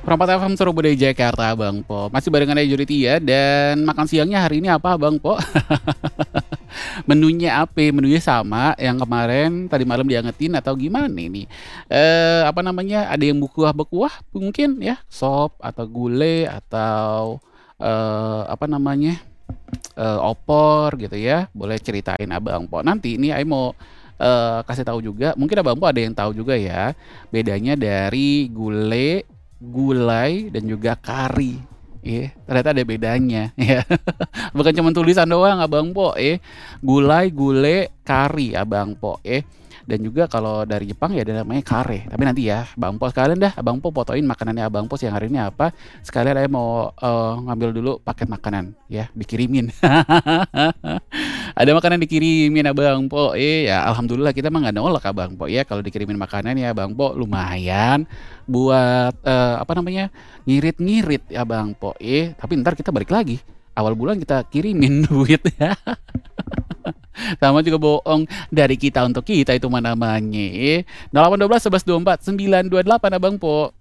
Perempat FM Surabaya Jakarta, Bang Po. Masih barengan Aja Juritia dan makan siangnya hari ini apa, Bang Po? Menunya apa? Menunya sama yang kemarin tadi malam diangetin atau gimana ini? Apa namanya? Ada yang berkuah-berkuah mungkin ya, sop atau gulai atau apa namanya? Opor gitu ya. Boleh ceritain Abang Po. Nanti ini Aing mau kasih tahu juga. Mungkin Abang Po ada yang tahu juga ya. Bedanya dari gulai, gulai dan juga kari. Iya, ternyata ada bedanya ya. Bukan cuma tulisan doang Abang Po, gulai, gulai, kari Abang Po, dan juga kalau dari Jepang ya ada namanya kare. Tapi nanti ya, Bang Po sekalian dah, Abang Po fotoin makanannya Abang Po siang hari ini apa. Sekalian saya mau ngambil dulu paket makanan ya, dikirimin. Ada makanan dikirimin Abang Po, ya alhamdulillah kita mah nggak nolak Abang Po ya kalau dikirimin makanan ya Abang Po lumayan buat apa namanya ngirit-ngirit ya Bang Po, tapi ntar kita balik lagi. Awal bulan kita kirimin duit ya. Sama juga bohong dari kita untuk kita itu mana namanya. 0812 11 24 928 Abang Po.